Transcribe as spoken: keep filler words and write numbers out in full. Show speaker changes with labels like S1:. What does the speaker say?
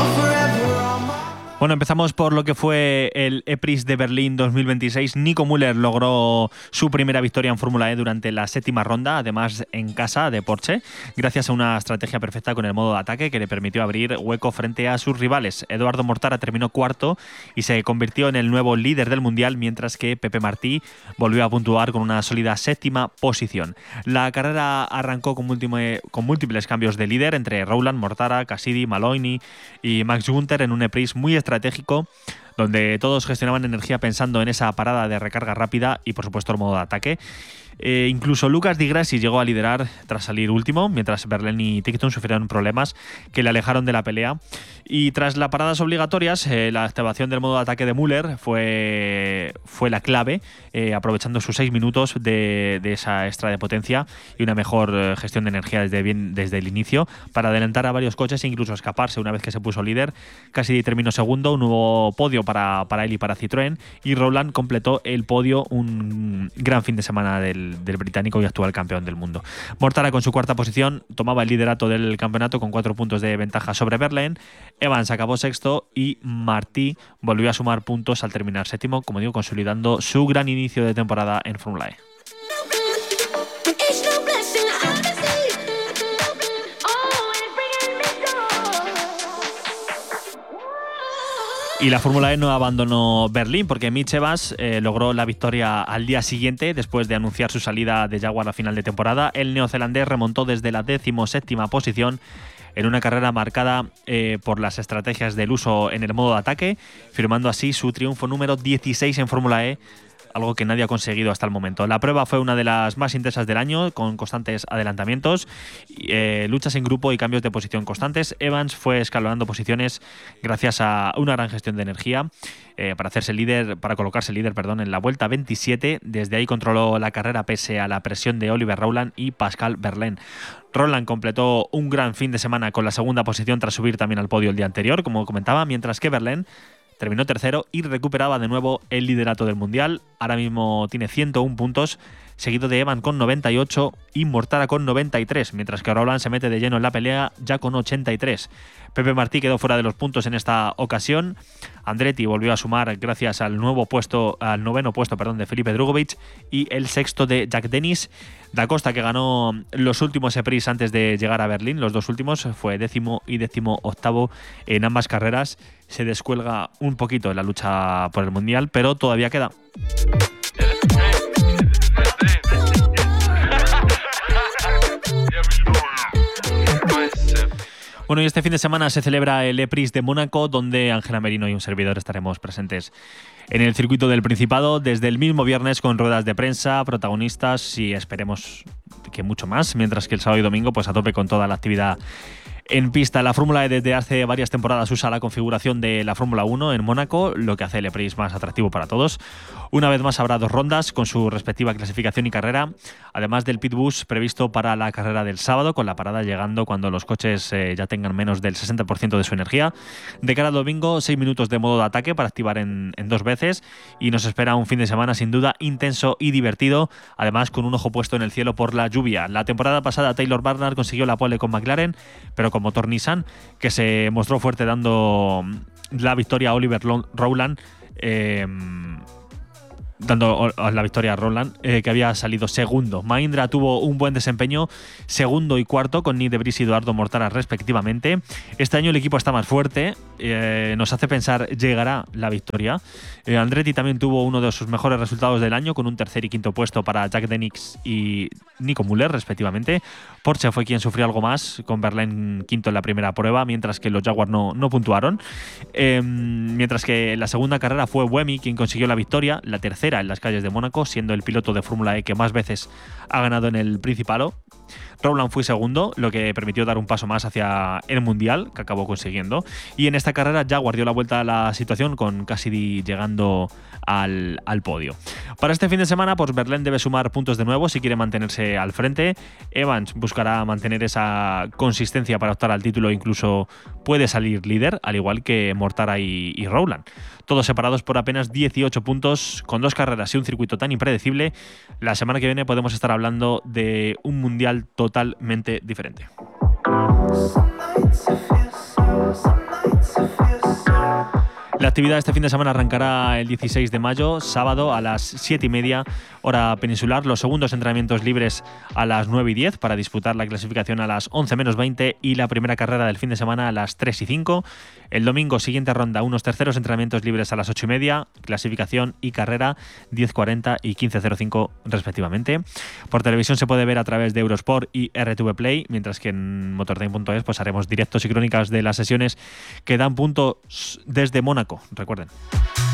S1: Bueno, empezamos por lo que fue el E-Prix de Berlín dos mil veintiséis. Nico Müller logró su primera victoria en Fórmula E durante la séptima ronda, además en casa de Porsche, gracias a una estrategia perfecta con el modo de ataque que le permitió abrir hueco frente a sus rivales. Edoardo Mortara terminó cuarto y se convirtió en el nuevo líder del mundial, mientras que Pepe Martí volvió a puntuar con una sólida séptima posición. La carrera arrancó con, múltiple, con múltiples cambios de líder entre Rowland, Mortara, Cassidy, Maloney y Max Günther en un E-Prix muy estratégico, donde todos gestionaban energía pensando en esa parada de recarga rápida y, por supuesto, el modo de ataque. Eh, incluso Lucas Di Grassi llegó a liderar tras salir último, mientras Verlaine y Tickton sufrieron problemas que le alejaron de la pelea. Y tras las paradas obligatorias, eh, la activación del modo de ataque de Müller fue, fue la clave, eh, aprovechando sus seis minutos de, de esa extra de potencia y una mejor eh, gestión de energía desde, bien, desde el inicio, para adelantar a varios coches e incluso escaparse una vez que se puso líder. Casi terminó segundo, un nuevo podio para, para él y para Citroën, y Rowland completó el podio, un gran fin de semana del del británico y actual campeón del mundo. Mortara, con su cuarta posición, tomaba el liderato del campeonato con cuatro puntos de ventaja sobre Verlaine. Evans acabó sexto y Martí volvió a sumar puntos al terminar séptimo, como digo, consolidando su gran inicio de temporada en Fórmula E. Y la Fórmula E no abandonó Berlín, porque Mitch Evans eh, logró la victoria al día siguiente, después de anunciar su salida de Jaguar a final de temporada. El neozelandés remontó desde la decimoséptima posición en una carrera marcada eh, por las estrategias del uso en el modo de ataque, firmando así su triunfo número dieciséis en Fórmula E, algo que nadie ha conseguido hasta el momento. La prueba fue una de las más intensas del año, con constantes adelantamientos, eh, luchas en grupo y cambios de posición constantes. Evans fue escalonando posiciones gracias a una gran gestión de energía eh, para hacerse líder, para colocarse líder, perdón, en la vuelta veintisiete. Desde ahí controló la carrera pese a la presión de Oliver Rowland y Pascal Verlaine. Rowland completó un gran fin de semana con la segunda posición tras subir también al podio el día anterior, como comentaba, mientras que Verlaine terminó tercero y recuperaba de nuevo el liderato del mundial. Ahora mismo tiene ciento uno puntos, seguido de Evan con noventa y ocho y Mortara con noventa y tres, mientras que Rowland se mete de lleno en la pelea ya con ochenta y tres. Pepe Martí quedó fuera de los puntos en esta ocasión. Andretti volvió a sumar gracias al nuevo puesto, al noveno puesto, perdón, de Felipe Drugovich, y el sexto de Jack Dennis. Da Costa, que ganó los últimos E-Prix antes de llegar a Berlín, los dos últimos, fue décimo y décimo octavo en ambas carreras. Se descuelga un poquito en la lucha por el mundial, pero todavía queda. Bueno, y este fin de semana se celebra el E-Prix de Mónaco, donde Ángela Merino y un servidor estaremos presentes en el circuito del Principado desde el mismo viernes, con ruedas de prensa, protagonistas y esperemos que mucho más, mientras que el sábado y domingo pues a tope con toda la actividad en pista. La Fórmula E desde hace varias temporadas usa la configuración de la Fórmula uno en Mónaco, lo que hace el E-Prix más atractivo para todos. Una vez más habrá dos rondas con su respectiva clasificación y carrera, además del pit bus previsto para la carrera del sábado, con la parada llegando cuando los coches eh, ya tengan menos del sesenta por ciento de su energía. De cara al domingo, seis minutos de modo de ataque para activar en, en dos veces, y nos espera un fin de semana sin duda intenso y divertido, además con un ojo puesto en el cielo por la lluvia. La temporada pasada Taylor Barnard consiguió la pole con McLaren, pero con motor Nissan, que se mostró fuerte dando la victoria a Oliver Rowland, eh, dando la victoria a Rowland, eh, que había salido segundo. Mahindra tuvo un buen desempeño, segundo y cuarto, con Nick de Vries y Edoardo Mortara respectivamente. Este año el equipo está más fuerte, eh, nos hace pensar llegará la victoria. Eh, Andretti también tuvo uno de sus mejores resultados del año, con un tercer y quinto puesto para Jack Dennis y Nico Müller respectivamente. Porsche fue quien sufrió algo más, con Verlaine quinto en la primera prueba, mientras que los Jaguars no, no puntuaron. Eh, mientras que en la segunda carrera fue Buemi quien consiguió la victoria, la tercera en las calles de Mónaco, siendo el piloto de Fórmula E que más veces ha ganado en el Principado. Rowland fue segundo, lo que permitió dar un paso más hacia el Mundial, que acabó consiguiendo. Y en esta carrera ya guardió la vuelta a la situación, con Cassidy llegando al, al podio. Para este fin de semana, pues Verlaine debe sumar puntos de nuevo si quiere mantenerse al frente. Evans buscará mantener esa consistencia para optar al título, incluso puede salir líder, al igual que Mortara y, y Rowland. Todos separados por apenas dieciocho puntos, con dos carreras y un circuito tan impredecible. La semana que viene podemos estar hablando de un mundial totalmente diferente. Some nights I feel so, some nights I La actividad este fin de semana arrancará el dieciséis de mayo, sábado a las siete y media, hora peninsular. Los segundos entrenamientos libres a las nueve y diez para disputar la clasificación a las once menos veinte y la primera carrera del fin de semana a las tres y cinco. El domingo, siguiente ronda, unos terceros entrenamientos libres a las ocho y media, clasificación y carrera diez cuarenta y quince cero cinco respectivamente. Por televisión se puede ver a través de Eurosport y R T V Play, mientras que en Motortime punto es pues haremos directos y crónicas de las sesiones que dan puntos desde Mónaco, recuerden.